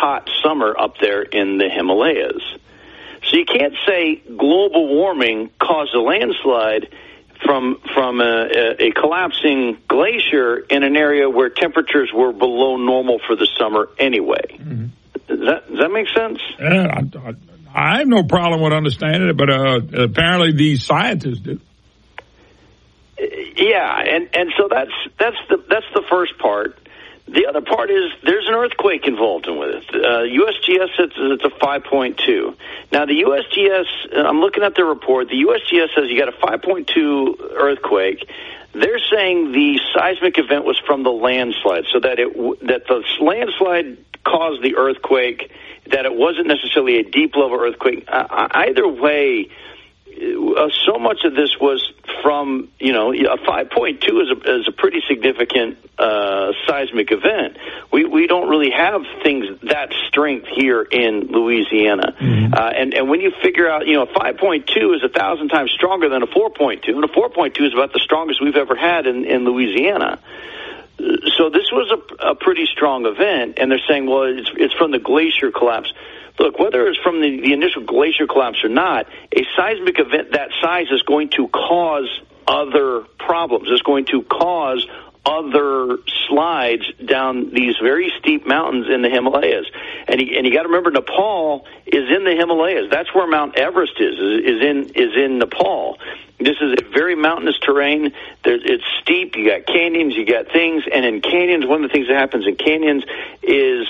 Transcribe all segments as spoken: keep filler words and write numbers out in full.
hot summer up there in the Himalayas. So you can't say global warming caused a landslide from from a, a, a collapsing glacier in an area where temperatures were below normal for the summer anyway. Mm-hmm. Does that, does that make sense? Yeah, I, I, I have no problem with understanding it, but uh, apparently these scientists do. Yeah, and, and so that's that's the that's the first part. The other part is there's an earthquake involved in with it. Uh, U S G S says it's a five point two. Now, the U S G S, I'm looking at the report, the U S G S says you got a five point two earthquake. They're saying the seismic event was from the landslide, so that it that the landslide caused the earthquake, that it wasn't necessarily a deep-level earthquake. Uh, either way, uh, so much of this was from, you know, a five point two is a, is a pretty significant uh, seismic event. We we don't really have things that strength here in Louisiana. Mm-hmm. Uh, and, and when you figure out, you know, five point two is a thousand times stronger than a four point two, and a four point two is about the strongest we've ever had in, in Louisiana. So this was a, a pretty strong event, and they're saying, well, it's, it's from the glacier collapse. Look, whether it's from the, the initial glacier collapse or not, a seismic event that size is going to cause other problems. It's going to cause other slides down these very steep mountains in the Himalayas. And you, and you got to remember, Nepal is in the Himalayas. That's where Mount Everest is, is in is in Nepal. This is a very mountainous terrain. There's, it's steep. You got canyons. You got things. And in canyons, one of the things that happens in canyons is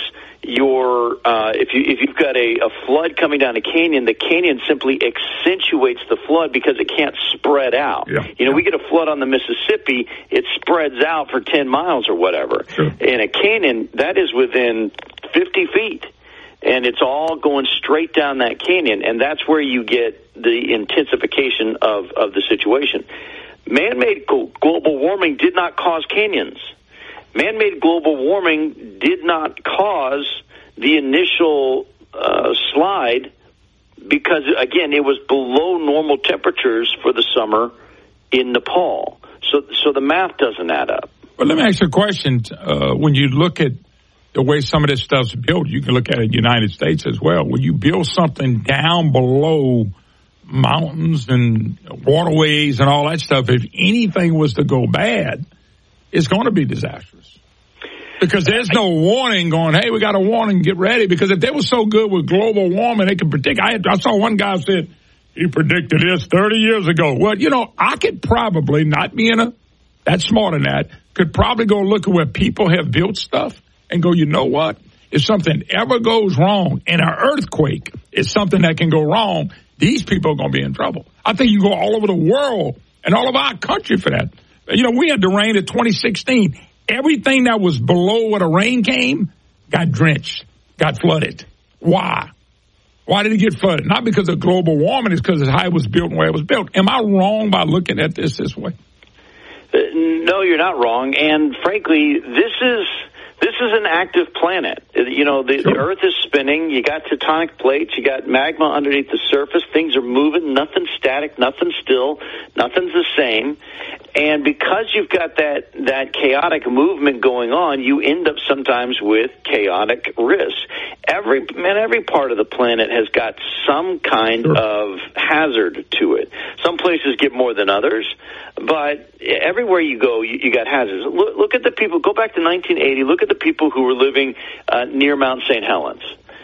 your uh, if you if you've got a, a flood coming down a canyon, the canyon simply accentuates the flood because it can't spread out. Yeah. You know, we get a flood on the Mississippi, it spreads out for ten miles or whatever. Sure. In a canyon, that is within fifty feet. And it's all going straight down that canyon, and that's where you get the intensification of, of the situation. Man-made global warming did not cause canyons. Man-made global warming did not cause the initial uh, slide because, again, it was below normal temperatures for the summer in Nepal. So, so the math doesn't add up. Well, let me ask you a question. Uh, when you look at the way some of this stuff's built, you can look at it in the United States as well. When you build something down below mountains and waterways and all that stuff, if anything was to go bad, it's going to be disastrous. Because there's no warning going, hey, we got a warning, get ready. Because if they were so good with global warming, they could predict. I, had, I saw one guy said, he predicted this thirty years ago. Well, you know, I could probably, not being a, that smart in that, could probably go look at where people have built stuff and go, you know what? If something ever goes wrong, and an earthquake is something that can go wrong, these people are going to be in trouble. I think you go all over the world and all of our country for that. You know, we had the rain in twenty sixteen. Everything that was below where the rain came got drenched, got flooded. Why? Why did it get flooded? Not because of global warming, it's because of how it was built and where it was built. Am I wrong by looking at this this way? Uh, no, you're not wrong. And frankly, this is... This is an active planet. You know, the, sure. the Earth is spinning. You got tectonic plates. You got magma underneath the surface. Things are moving. Nothing's static. Nothing's still. Nothing's the same. And because you've got that, that chaotic movement going on, you end up sometimes with chaotic risks. Every, man, every part of the planet has got some kind sure. of hazard to it. Some places get more than others. But everywhere you go, you, you got hazards. Look, look at the people. Go back to nineteen eighty. Look at the people who were living uh, near Mount Saint Helens.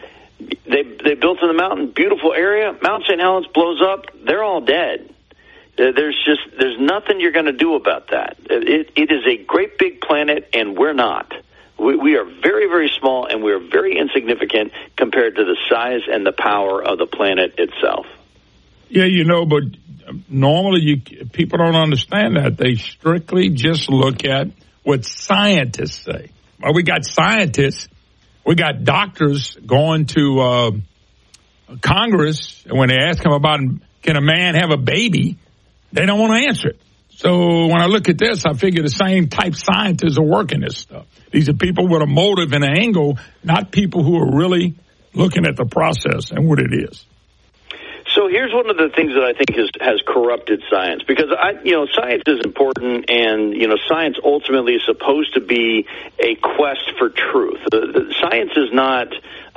They they built in the mountain, beautiful area. Mount Saint Helens blows up. They're all dead. There's just there's nothing you're going to do about that. It, it is a great big planet, and we're not. We, we are very, very small, and we are very insignificant compared to the size and the power of the planet itself. Yeah, you know, but normally you, people don't understand that. They strictly just look at what scientists say. Well, we got scientists, we got doctors going to uh, Congress, and when they ask them about can a man have a baby, they don't want to answer it. So when I look at this, I figure the same type scientists are working this stuff. These are people with a motive and an angle, not people who are really looking at the process and what it is. So here's one of the things that I think has, has corrupted science, because I, you know, science is important, and you know, science ultimately is supposed to be a quest for truth. The, the, science is not